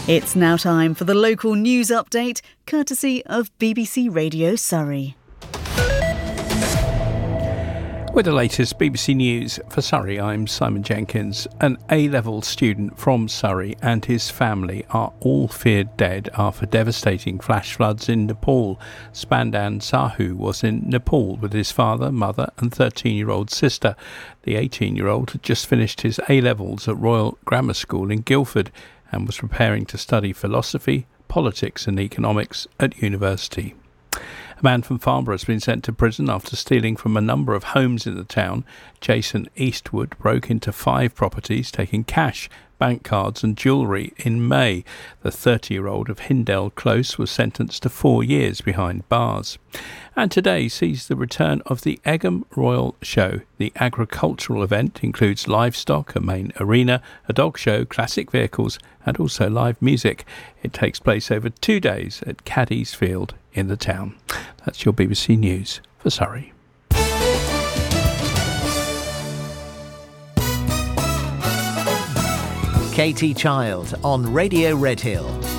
It's now time for the local news update, courtesy of BBC Radio Surrey. With the latest BBC News for Surrey, I'm Simon Jenkins. An A-level student from Surrey and his family are all feared dead after devastating flash floods in Nepal. Spandan Sahu was in Nepal with his father, mother and 13-year-old sister. The 18-year-old had just finished his A-levels at Royal Grammar School in Guildford and was preparing to study philosophy, politics and economics at university. A man from Farnborough has been sent to prison after stealing from a number of homes in the town. Jason Eastwood broke into 5 properties, taking cash, bank cards and jewellery in May. The 30-year-old of Hindell Close was sentenced to 4 years behind bars. And today sees the return of the Egham Royal Show. The agricultural event includes livestock, a main arena, a dog show, classic vehicles and also live music. It takes place over 2 days at Caddy's Field in the town. That's your BBC News for Surrey. Katie Child on Radio Redhill.